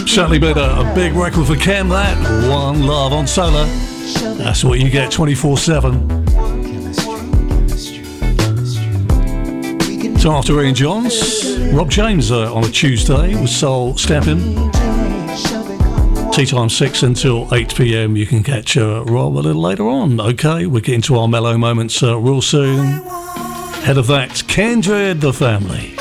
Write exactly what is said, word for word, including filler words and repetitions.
Certainly been a, a big record for Ken, that. One Love on Solar. That's what you get twenty-four seven. So after Ian Johns, Rob James uh, on a Tuesday with Soul Steppin'. Tea time six until eight p.m. You can catch uh, Rob a little later on. Okay, we'll get into our mellow moments uh, real soon. Head of that, Kindred, the family.